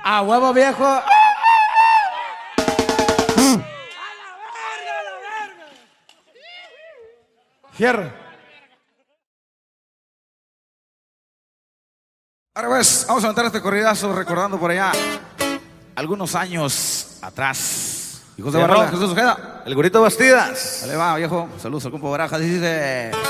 A huevo, viejo. Fierro. Ahora pues, vamos a aventar este corridazo recordando por allá algunos años atrás. Hijos de Barrón, Jesús Ojeda, el Gorito Bastidas. Dale va, viejo. Saludos al compa Barajas, dice.